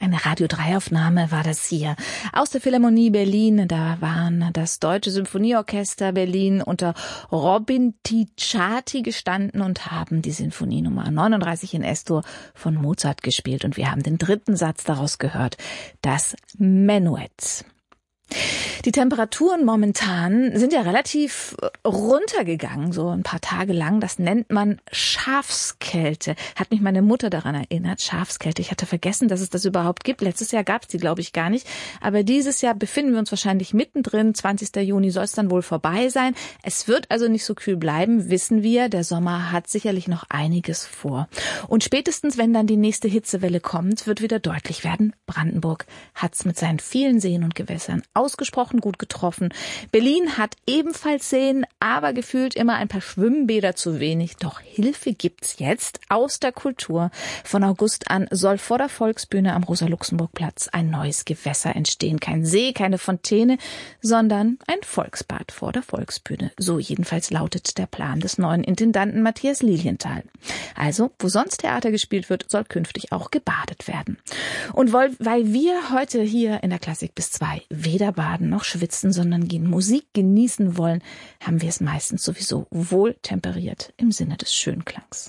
Eine Radio-3-Aufnahme war das hier aus der Philharmonie Berlin. Da waren das Deutsche Symphonieorchester Berlin unter Robin Ticciati gestanden und haben die Sinfonie Nummer 39 in S-Dur von Mozart gespielt. Und wir haben den dritten Satz daraus gehört, das Menuett. Die Temperaturen momentan sind ja relativ runtergegangen, so ein paar Tage lang. Das nennt man Schafskälte. Hat mich meine Mutter daran erinnert, Schafskälte. Ich hatte vergessen, dass es das überhaupt gibt. Letztes Jahr gab es die, glaube ich, gar nicht. Aber dieses Jahr befinden wir uns wahrscheinlich mittendrin. 20. Juni soll es dann wohl vorbei sein. Es wird also nicht so kühl bleiben, wissen wir. Der Sommer hat sicherlich noch einiges vor. Und spätestens, wenn dann die nächste Hitzewelle kommt, wird wieder deutlich werden, Brandenburg hat es mit seinen vielen Seen und Gewässern ausgesprochen gut getroffen. Berlin hat ebenfalls Seen, aber gefühlt immer ein paar Schwimmbäder zu wenig. Doch Hilfe gibt's jetzt aus der Kultur. Von August an soll vor der Volksbühne am Rosa-Luxemburg-Platz ein neues Gewässer entstehen. Kein See, keine Fontäne, sondern ein Volksbad vor der Volksbühne. So jedenfalls lautet der Plan des neuen Intendanten Matthias Lilienthal. Also, wo sonst Theater gespielt wird, soll künftig auch gebadet werden. Und weil wir heute hier in der Klassik bis 2 weder baden noch schwitzen, sondern Musik genießen wollen, haben wir es meistens sowieso wohl temperiert im Sinne des Schönklangs.